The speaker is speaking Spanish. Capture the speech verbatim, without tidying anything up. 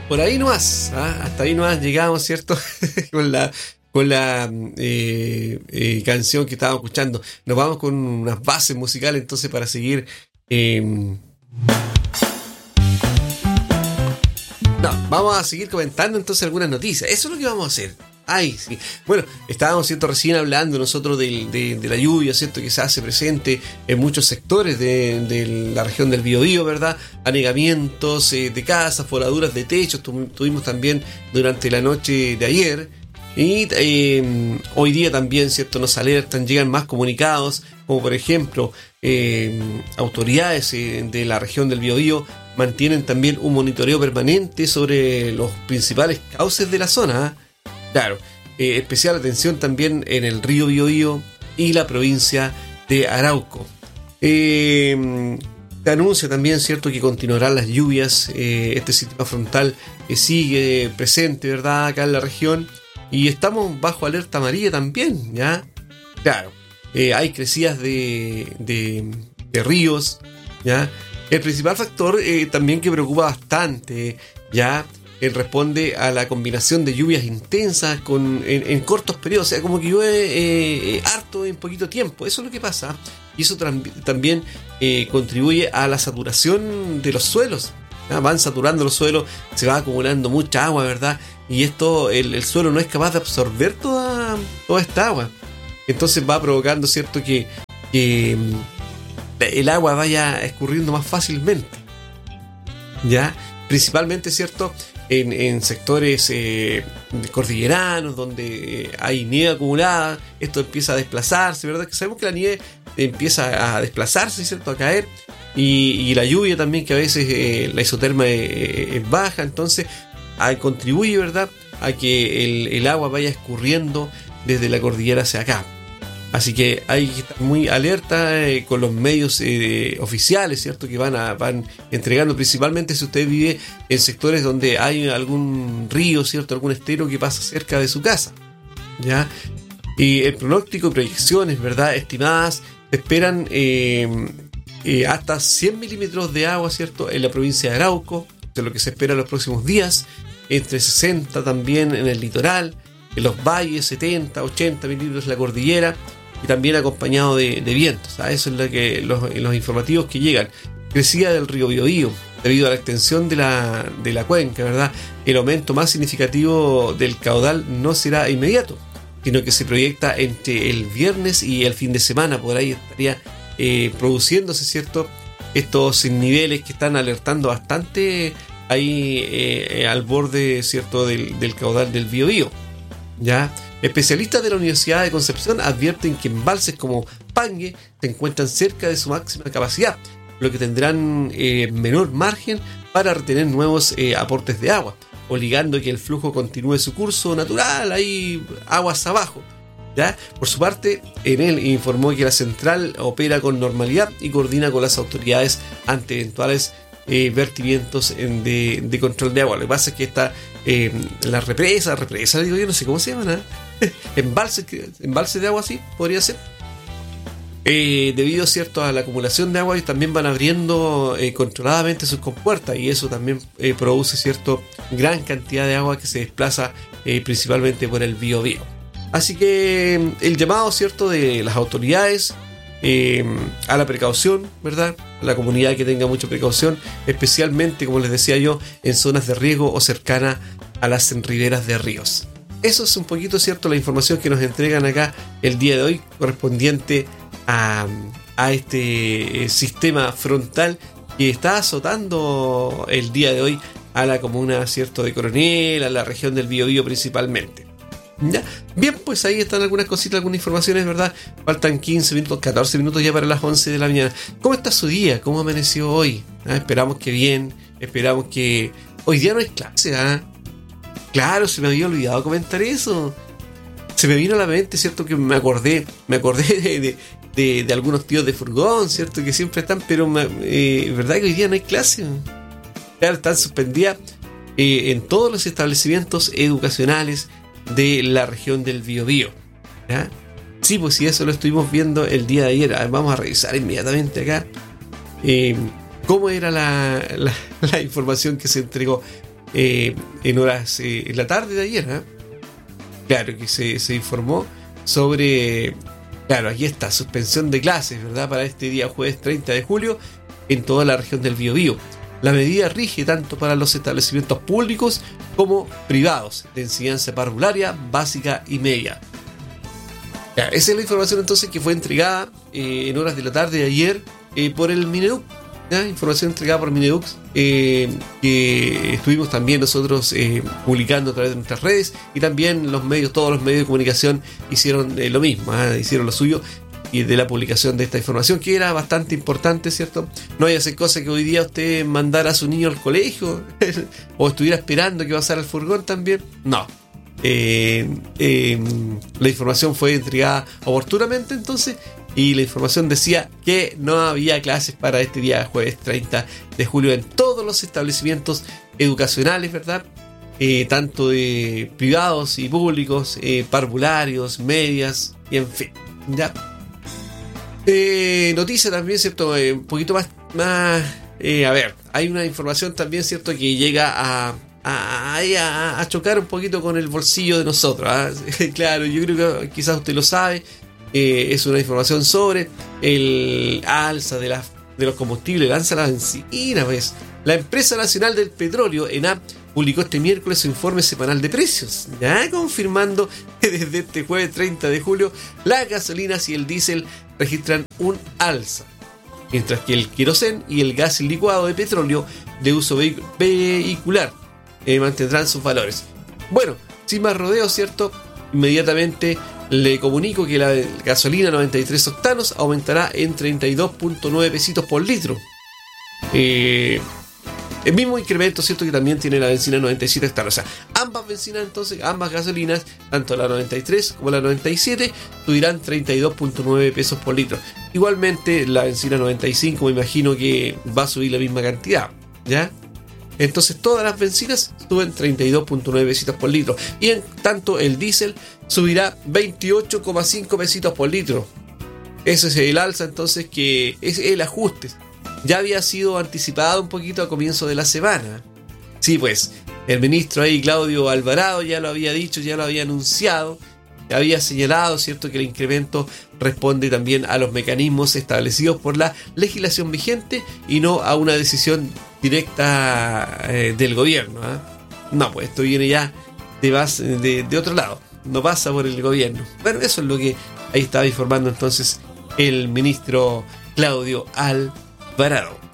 por ahí nomás, ¿ah? Hasta ahí nomás llegamos, ¿cierto? con la con la eh, eh, canción que estábamos escuchando. Nos vamos con unas bases musicales entonces para seguir. Eh, no, vamos a seguir comentando entonces algunas noticias. Eso es lo que vamos a hacer. Ay, sí. Bueno, estábamos, ¿cierto?, recién hablando nosotros de, de, de la lluvia, ¿cierto?, que se hace presente en muchos sectores de, de la región del Biobío, ¿verdad? Anegamientos eh, de casas, voladuras de techos, tu, tuvimos también durante la noche de ayer. Y eh, hoy día también, ¿cierto?, nos alertan, llegan más comunicados, como por ejemplo, eh, autoridades eh, de la región del Biobío mantienen también un monitoreo permanente sobre los principales cauces de la zona, ¿eh? Claro, eh, especial atención también en el río Biobío y la provincia de Arauco. Eh, te anuncia también, ¿cierto?, que continuarán las lluvias. Eh, este sistema frontal que sigue presente, ¿verdad?, acá en la región. Y estamos bajo alerta amarilla también, ¿ya? Claro, eh, hay crecidas de, de, de ríos, ¿ya? El principal factor eh, también que preocupa bastante, ¿ya?, él responde a la combinación de lluvias intensas con, en, en cortos periodos, o sea, como que llueve eh, eh, harto en poquito tiempo. Eso es lo que pasa, y eso tam- también eh, contribuye a la saturación de los suelos, ¿no? Van saturando los suelos, se va acumulando mucha agua, ¿verdad? Y esto, el, el suelo no es capaz de absorber toda, toda esta agua, entonces va provocando, ¿cierto?, que, que el agua vaya escurriendo más fácilmente, ¿ya? Principalmente, ¿cierto?, En, en sectores eh, cordilleranos donde hay nieve acumulada, esto empieza a desplazarse, ¿verdad? Que sabemos que la nieve empieza a desplazarse, ¿cierto?, a caer, y, y la lluvia también, que a veces eh, la isoterma es, es baja, entonces a, contribuye, ¿verdad?, a que el, el agua vaya escurriendo desde la cordillera hacia acá. Así que hay que estar muy alerta eh, con los medios eh, oficiales, ¿cierto?, que van a, van entregando, principalmente si usted vive en sectores donde hay algún río, ¿cierto?, algún estero que pasa cerca de su casa, ¿ya? Y el pronóstico y proyecciones, ¿verdad?, estimadas, esperan eh, eh, hasta cien milímetros de agua, ¿cierto?, en la provincia de Arauco, de lo que se espera en los próximos días, entre sesenta también en el litoral, en los valles setenta, ochenta milímetros en la cordillera, y también acompañado de, de vientos, ¿sabes? Eso es lo que los, los informativos que llegan. Crecida del río Biobío, debido a la extensión de la, de la cuenca, ¿verdad? El aumento más significativo del caudal no será inmediato, sino que se proyecta entre el viernes y el fin de semana. Por ahí estaría eh, produciéndose, ¿cierto?, estos niveles que están alertando bastante ahí eh, al borde, ¿cierto?, del, del caudal del Biobío, ¿ya? Especialistas de la Universidad de Concepción advierten que embalses como Pangue se encuentran cerca de su máxima capacidad, lo que tendrán eh, menor margen para retener nuevos eh, aportes de agua, obligando a que el flujo continúe su curso natural, ahí aguas abajo, ¿ya? Por su parte, Enel informó que la central opera con normalidad y coordina con las autoridades ante eventuales eh, vertimientos en de, de control de agua. Lo que pasa es que está eh, la represa, represa, digo yo, no sé cómo se llama, ¿no? embalse, embalse de agua, sí, podría ser. Eh, debido, ¿cierto?, a la acumulación de agua, y también van abriendo eh, controladamente sus compuertas, y eso también eh, produce, ¿cierto?, gran cantidad de agua que se desplaza eh, principalmente por el Biobío. Así que el llamado, ¿cierto?, de las autoridades eh, a la precaución, ¿verdad?, a la comunidad que tenga mucha precaución, especialmente, como les decía yo, en zonas de riesgo o cercanas a las riberas de ríos. Eso es un poquito, ¿cierto?, la información que nos entregan acá el día de hoy, correspondiente a, a este eh, sistema frontal que está azotando el día de hoy a la comuna, ¿cierto?, de Coronel, a la región del Biobío principalmente. ¿Ya? Bien, pues ahí están algunas cositas, algunas informaciones, ¿verdad? Faltan quince minutos, catorce minutos ya para las once de la mañana. ¿Cómo está su día? ¿Cómo amaneció hoy? ¿Ah? Esperamos que bien, esperamos que... Hoy día no hay clase, ¿ah? Claro, se me había olvidado comentar eso. Se me vino a la mente, ¿cierto?, que me acordé, me acordé de, de, de, de algunos tíos de furgón, ¿cierto?, que siempre están, pero eh, ¿verdad que hoy día no hay clase? Claro, están suspendidas eh, en todos los establecimientos educacionales de la región del Biobío, ¿ya? Sí, pues sí, eso lo estuvimos viendo el día de ayer. A ver, vamos a revisar inmediatamente acá eh, cómo era la, la, la información que se entregó. eh, en horas, eh, en la tarde de ayer, ¿eh? Claro, que se, se informó sobre, claro, aquí está, suspensión de clases, ¿verdad? Para este día jueves treinta de julio en toda la región del Biobío. La medida rige tanto para los establecimientos públicos como privados de enseñanza parvularia, básica y media. Ya, esa es la información entonces que fue entregada eh, en horas de la tarde de ayer eh, por el Mineduc. ¿Ya? Información entregada por Mineduc eh, que estuvimos también nosotros eh, publicando a través de nuestras redes, y también los medios, todos los medios de comunicación hicieron eh, lo mismo, ¿eh? Hicieron lo suyo y de la publicación de esta información, que era bastante importante, ¿cierto? No vaya a ser cosa que hoy día usted mandara a su niño al colegio o estuviera esperando que pasara el furgón también. No. Eh, eh, la información fue entregada oportunamente entonces, y la información decía que no había clases para este día jueves treinta de julio en todos los establecimientos educacionales, ¿verdad? Eh, tanto de privados y públicos, eh, parvularios, medias y en fin, ¿ya? Eh, noticia también, ¿cierto? Eh, un poquito más, más eh, a ver, hay una información también, ¿cierto? Que llega a A, a, a chocar un poquito con el bolsillo de nosotros, ¿eh? Claro, yo creo que quizás usted lo sabe. Eh, es una información sobre el alza de, la, de los combustibles, el alza de la benzina, pues. La Empresa Nacional del Petróleo, ENAP, publicó este miércoles su informe semanal de precios, ya confirmando que desde este jueves treinta de julio las gasolinas y el diésel registran un alza, mientras que el querosén y el gas licuado de petróleo de uso vehicular eh, mantendrán sus valores. Bueno, sin más rodeos, ¿cierto? Inmediatamente le comunico que la gasolina noventa y tres octanos aumentará en treinta y dos punto nueve pesitos por litro. Eh, el mismo incremento, ¿cierto?, que también tiene la benzina noventa y siete octanos. O sea, ambas bencinas entonces, ambas gasolinas, tanto la noventa y tres como la noventa y siete, subirán treinta y dos punto nueve pesos por litro. Igualmente, la benzina noventa y cinco me imagino que va a subir la misma cantidad, ¿ya? Entonces todas las bencinas suben treinta y dos punto nueve pesitos por litro. Y en tanto el diésel subirá veintiocho coma cinco pesitos por litro. Ese es el alza entonces, que es el ajuste. Ya había sido anticipado un poquito a comienzo de la semana. Sí, pues, el ministro ahí, Claudio Alvarado, ya lo había dicho, ya lo había anunciado. Había señalado, ¿cierto?, que el incremento responde también a los mecanismos establecidos por la legislación vigente y no a una decisión directa eh, del gobierno, ¿eh? No, pues esto viene ya de, base, de, de otro lado, no pasa por el gobierno. Bueno, eso es lo que ahí estaba informando entonces el ministro Claudio Alvarado.